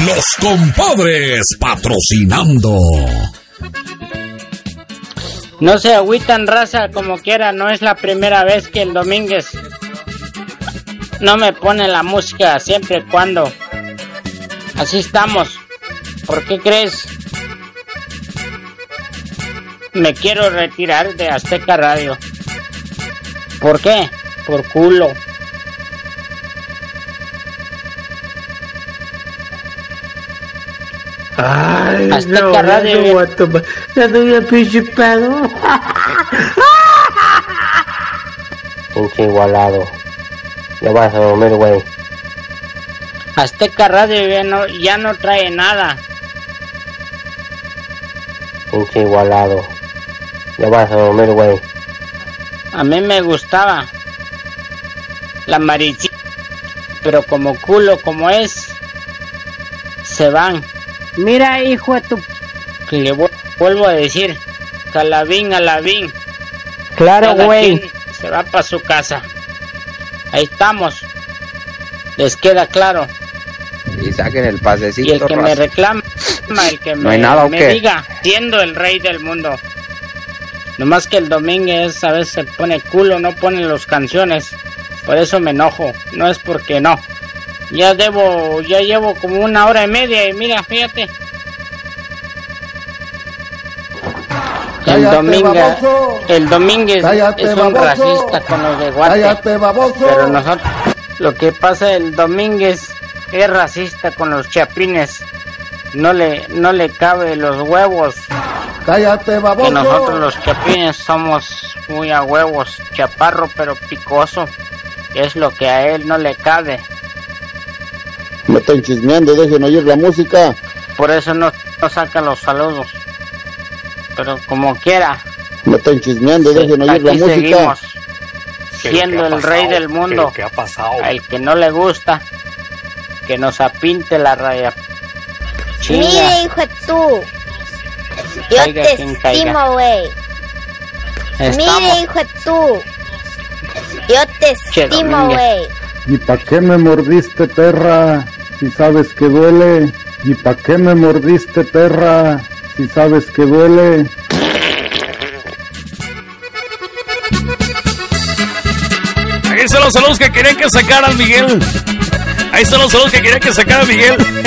Los compadres patrocinando. No se agüitan, raza, como quiera. No es la primera vez que el Domínguez no me pone la música, siempre y cuando. Así estamos. ¿Por qué crees? Me quiero retirar de Azteca Radio. ¿Por qué? Por culo. Ay, Azteca no, Radio. no voy a tomar. Ya no voy a pinche pedo. Pinche igualado. Ya vas a dormir, güey. Azteca Radio ya no trae nada. Pinche igualado. Ya vas a dormir, güey. A mí me gustaba la marichita, pero como culo como es, se van. Mira, hijo de tu... Que le vuelvo a decir, calabín alabín. Claro, güey. Se va para su casa. Ahí estamos. Les queda claro. Y saquen el pasecito. Y el que me reclama, el que ¿No hay nada, me diga, siendo el rey del mundo. Nomás que el Domínguez a veces se pone culo, no pone las canciones. Por eso me enojo. No es porque no. Ya llevo como 1 hora y media y mira, fíjate. El Domínguez es un racista con los de Guate. Cállate, baboso. Pero nosotros, lo que pasa, el Domínguez es racista con los chapines. No le cabe los huevos. Cállate, baboso. Que nosotros los chapines somos muy a huevos. Chaparro pero picoso. Es lo que a él no le cabe. Me están chismeando, dejen oír la música. Por eso no saca los saludos. Pero como quiera. Me están chismeando, dejen oír la música. Seguimos siendo el rey del mundo. ¿Qué ha pasado? Al que no le gusta, que nos apinte la raya. Chinga. Mire, hijo de tú. Yo Caiga te quien caiga. estimo, güey. Mire, hijo de tú. Yo te estimo, güey. ¿Y pa' qué me mordiste, perra? Si sabes que duele. ¿Y pa' qué me mordiste, perra? Si sabes que duele. Ahí están los saludos que querían que sacara Miguel. Ahí están los saludos que querían que sacara Miguel.